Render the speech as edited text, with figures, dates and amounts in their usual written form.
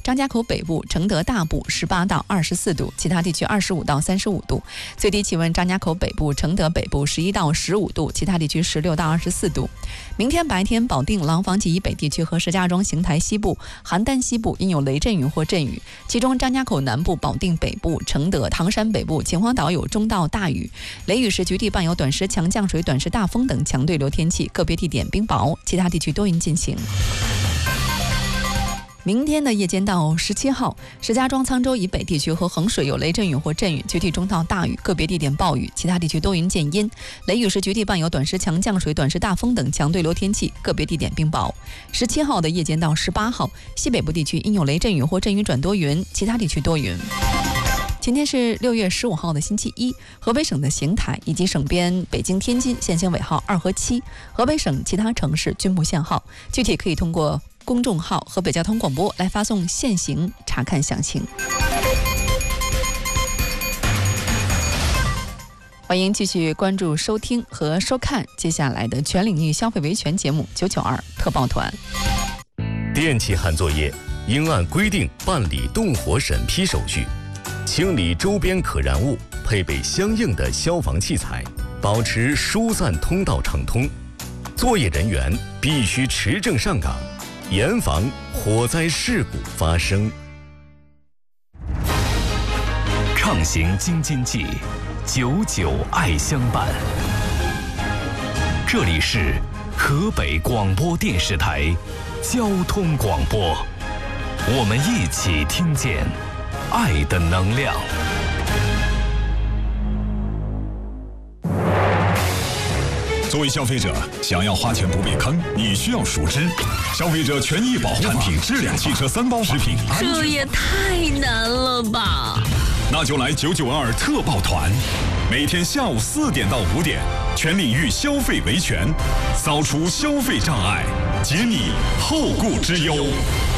张家口北部、承德大部18到24度，其他地区25到35度。最低气温张家口北部、承德北部11到15度，其他地区16到24度。明天白天，保定、廊坊及以北地区和石家庄、邢台西部、邯郸西部应有雷阵雨或阵雨，其中张家口南部、保定北部、承德、唐山北部、秦皇岛有中到大雨，雷雨时局地伴有短时强降水、短时大风等强对流天气，个别地点冰雹，其他地区多云进行。明天的夜间到17号，石家庄、沧州以北地区和衡水有雷阵雨或阵雨，局地中到大雨，个别地点暴雨，其他地区多云见阴。雷雨时局地伴有短时强降水、短时大风等强对流天气，个别地点冰雹。17号的夜间到18号，西北部地区应有雷阵雨或阵雨转多云，其他地区多云。今天是6月15号的星期一，河北省的邢台以及省边北京、天津限行尾号2和7，河北省其他城市均不限号。具体可以通过公众号河北交通广播来发送限行查看详情。欢迎继续关注、收听和收看接下来的全领域消费维权节目992特报团。 电气焊作业应按规定办理动火审批手续，清理周边可燃物，配备相应的消防器材，保持疏散通道畅通。作业人员必须持证上岗，严防火灾事故发生。 畅行京津冀，久久爱相伴。这里是河北广播电视台交通广播，我们一起听见爱的能量。 作为消费者，想要花钱不被坑，你需要熟知消费者权益保护法、产品质量、汽车3包法、食品安全。 这也太难了吧！ 那就来992特报团，每天下午4点到5点，全领域消费维权，扫除消费障碍，解你后顾之忧。